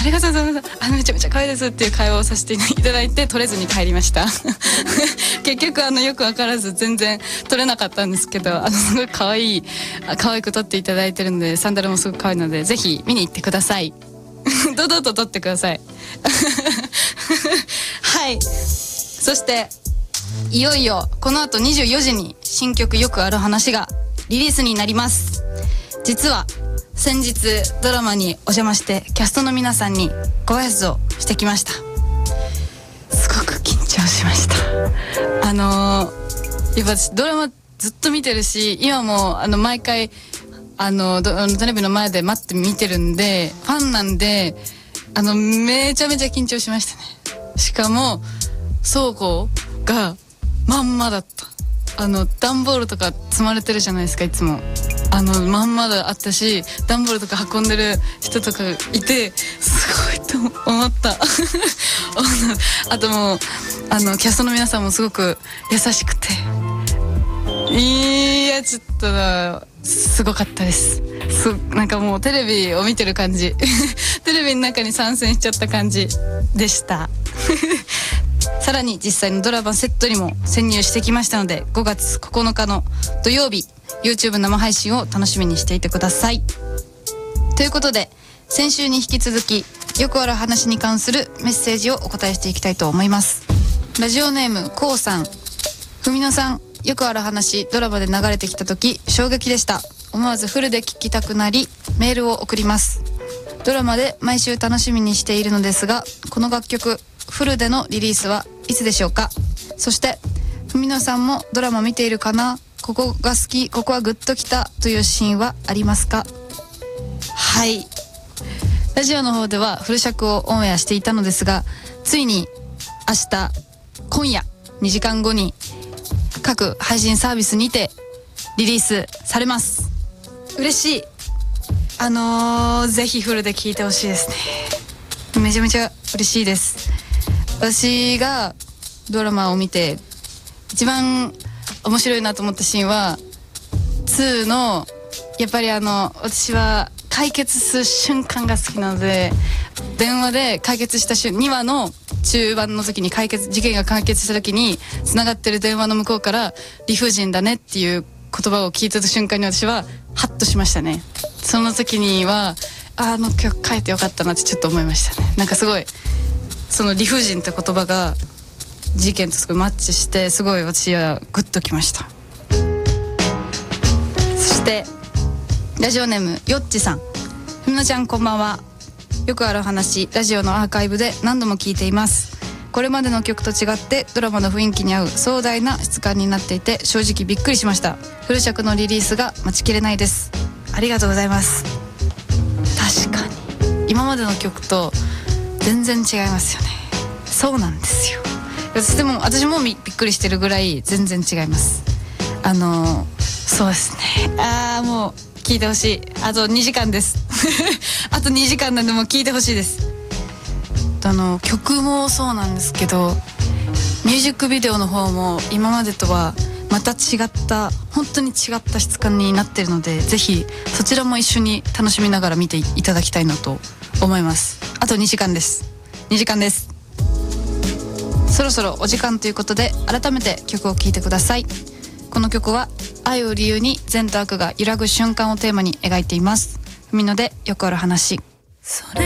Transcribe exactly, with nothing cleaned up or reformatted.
りがとうございます、あのめちゃめちゃ可愛いですっていう会話をさせていただいて取れずに帰りました結局あのよく分からず全然取れなかったんですけど、あのすごい可愛い可愛く撮っていただいてるんで、サンダルもすごく可愛いのでぜひ見に行ってください堂々と撮ってくださいはい、そしていよいよこの後にじゅうよじに新曲よくある話がリリースになります。実は先日ドラマにお邪魔してキャストの皆さんにご挨拶をしてきました。すごく緊張しました。あのー、やっぱ私ドラマずっと見てるし、今もあの毎回あのテレビの前で待って見てるんでファンなんで、あのめちゃめちゃ緊張しましたね。しかも倉庫がまんまだった。あの段ボールとか積まれてるじゃないですか、いつもあのまんまだあったし、段ボールとか運んでる人とかいてすごいと思ったあともうあのキャストの皆さんもすごく優しくて、いやちょっとすごかったです。すなんかもうテレビを見てる感じテレビの中に参戦しちゃった感じでしたさらに実際のドラマセットにも潜入してきましたので、ごがつここのかの土曜日 YouTube 生配信を楽しみにしていてください。ということで先週に引き続きよくある話に関するメッセージをお答えしていきたいと思います。ラジオネームこうさん、ふみのさん、よくある話ドラマで流れてきた時衝撃でした。思わずフルで聞きたくなりメールを送ります。ドラマで毎週楽しみにしているのですが、この楽曲フルでのリリースはいつでしょうか。そして文野さんもドラマ見ているかな、ここが好き、ここはグッときたというシーンはありますか。はい、ラジオの方ではフル尺をオンエアしていたのですが、ついに明日今夜にじかんごに各配信サービスにてリリースされます。嬉しい。あのー、ぜひフルで聴いてほしいですね。めちゃめちゃ嬉しいです。私がドラマを見て一番面白いなと思ったシーンはにの、やっぱりあの私は解決する瞬間が好きなので、電話で解決した瞬にわの中盤の時に解決事件が解決した時に繋がってる電話の向こうから理不尽だねっていう言葉を聞いた瞬間に私はハッとしましたね。その時にはあの曲書いてよかったなってちょっと思いましたね。なんかすごいその理不尽って言葉が事件とすごいマッチして、すごい私はグッときました。そしてラジオネームよっちさん、ふみのちゃんこんばんは。よくある話ラジオのアーカイブで何度も聞いています。これまでの曲と違ってドラマの雰囲気に合う壮大な質感になっていて正直びっくりしました。フル尺のリリースが待ちきれないです。ありがとうございます。確かに今までの曲と全然違いますよね。そうなんですよ。私でも私もびっくりしてるぐらい全然違います。あのそうですね、あーもう聞いてほしい。あとにじかんですあとにじかんなんでもう聞いてほしいです。あの曲もそうなんですけど、ミュージックビデオの方も今までとはまた違った本当に違った質感になってるので、ぜひそちらも一緒に楽しみながら見ていただきたいなと思います。あとにじかんです。にじかんです。そろそろお時間ということで改めて曲を聴いてください。この曲は愛を理由に善と悪が揺らぐ瞬間をテーマに描いています。ふみのでよくある話。それ